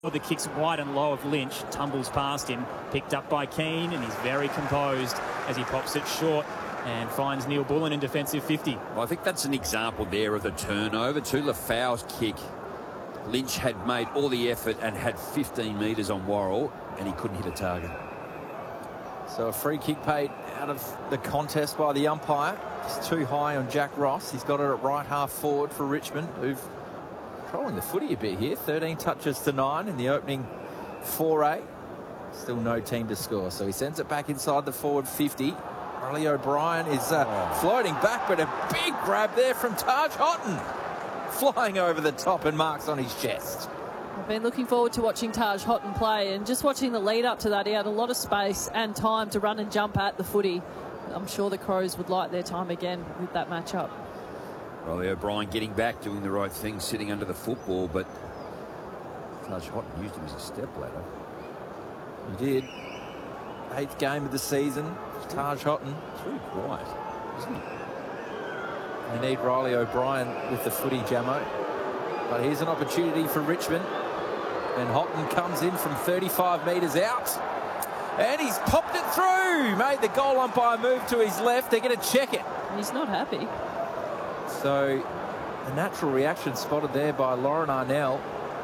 The kick's wide and low of Lynch, tumbles past him, picked up by Keane, and he's very composed as he pops it short and finds Neil Bullen in defensive 50. Well, I think that's an example there of the turnover. To Lafau's kick, Lynch had made all the effort and had 15 metres on Worrell, and he couldn't hit a target. So a free kick paid out of the contest by the umpire. It's too high on Jack Ross. He's got it at right half forward for Richmond, who've controlling the footy a bit here. 13 touches to 9 in the opening foray. Still no team to score, so he sends it back inside the forward 50. Riley O'Brien is floating back, but a big grab there from Taj Houghton. Flying over the top and marks on his chest. I've been looking forward to watching Taj Houghton play, and just watching the lead up to that, he had a lot of space and time to run and jump at the footy. I'm sure the Crows would like their time again with that matchup. Riley O'Brien getting back, doing the right thing, sitting under the football, but Taj Houghton used him as a stepladder. He did. 8th game of the season. Taj Houghton. It's really quiet, isn't he? They need Riley O'Brien with the footy, Jamo. But here's an opportunity for Richmond. And Houghton comes in from 35 metres out. And he's popped it through. Made the goal umpire move to his left. They're going to check it. He's not happy. So a natural reaction spotted there by Lauren Arnell.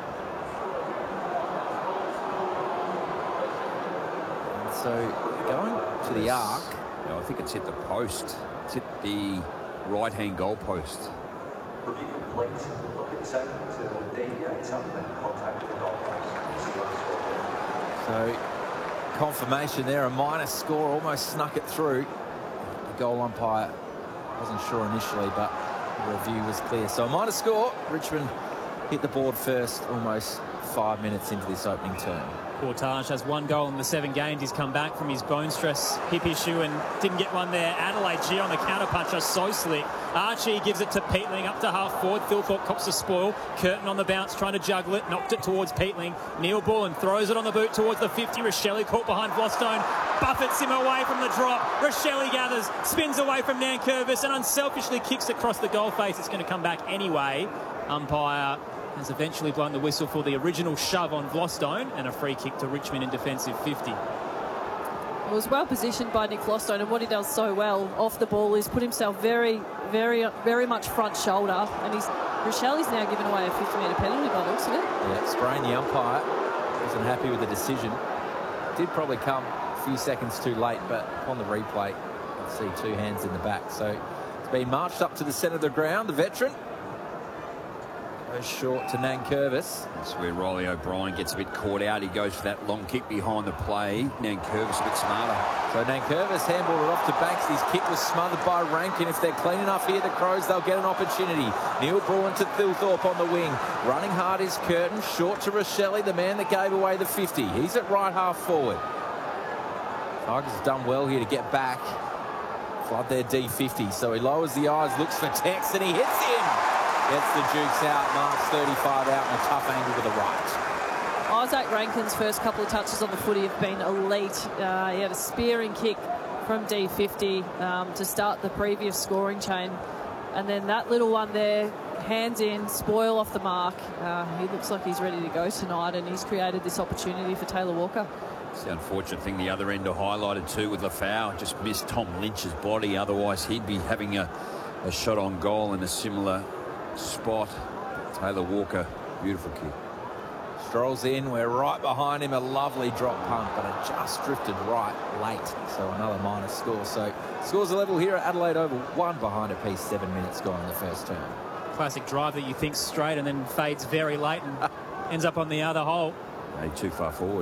And so going to the arc. No, I think it's hit the post. It's hit the right-hand goal post. So confirmation there, a minus score, almost snuck it through. The goal umpire wasn't sure initially, but the review was clear. So a minus score. Richmond hit the board first, almost 5 minutes into this opening term. Portage has 1 goal in the 7 games. He's come back from his bone stress hip issue and didn't get one there. Adelaide G on the counter punch are so slick. Archie gives it to Peatling up to half forward. Thilthorpe cops the spoil. Curtin on the bounce trying to juggle it. Knocked it towards Peatling. Neil Bullen throws it on the boot towards the 50. Rochelle caught behind Vlostone. Buffets him away from the drop. Rochelle gathers, spins away from Nankervis and unselfishly kicks across the goal face. It's going to come back anyway. Umpire has eventually blown the whistle for the original shove on Vlostone and a free kick to Richmond in defensive 50. It was well positioned by Nick Vlostone, and what he does so well off the ball is put himself very much front shoulder, and Rochelle's now given away a 50-metre penalty by the looks of it. Yeah, spraying the umpire. Wasn't happy with the decision. Did probably come a few seconds too late, but on the replay, you see 2 hands in the back. So it's been marched up to the centre of the ground, the veteran. Goes short to Nankervis. That's where Riley O'Brien gets a bit caught out. He goes for that long kick behind the play. Nankervis a bit smarter. So Nankervis handballed it off to Banks. His kick was smothered by Rankin. If they're clean enough here, the Crows, they'll get an opportunity. Neil Bullen to Thilthorpe on the wing. Running hard is Curtin. Short to Rochelle, the man that gave away the 50. He's at right half forward. Tigers have done well here to get back. Flood their D50. So he lowers the eyes, looks for Tex, and he hits him. Gets the Dukes out, marks 35 out in a tough angle to the right. Isaac Rankin's first couple of touches on the footy have been elite. He had a spearing kick from D50 to start the previous scoring chain. And then that little one there, hands in, spoil off the mark. He looks like he's ready to go tonight, and he's created this opportunity for Taylor Walker. It's the unfortunate thing, the other end are highlighted too with Lafau. Just missed Tom Lynch's body. Otherwise, he'd be having a shot on goal in a similar spot. Taylor Walker, beautiful kick. Strolls in, we're right behind him, a lovely drop punt, but it just drifted right late. So another minus score. So scores a level here at Adelaide Oval, 1 behind a piece, 7 minutes gone in the first term. Classic drive that you think straight and then fades very late and ends up on the other hole. Hey, too far forward.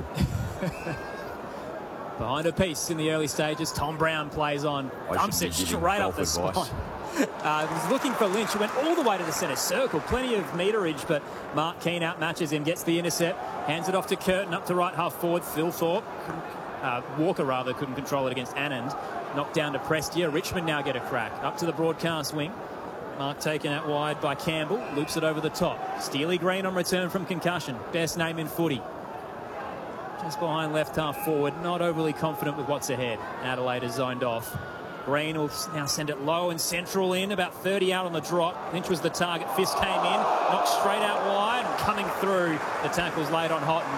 Behind a piece in the early stages, Tom Brown plays on. Dumps it straight up the spot. He's looking for Lynch, who went all the way to the centre circle. Plenty of meterage, but Mark Keane outmatches him, gets the intercept, hands it off to Curtin, up to right half forward. Thilthorpe, Walker rather, couldn't control it against Anand. Knocked down to Prestia. Richmond now get a crack. Up to the broadcast wing. Mark taken out wide by Campbell, loops it over the top. Steely Green on return from concussion. Best name in footy. Just behind left half forward, not overly confident with what's ahead. Adelaide is zoned off. Green will now send it low and central in, about 30 out on the drop. Lynch was the target. Fisk came in, knocked straight out wide, and coming through. The tackle's laid on Houghton.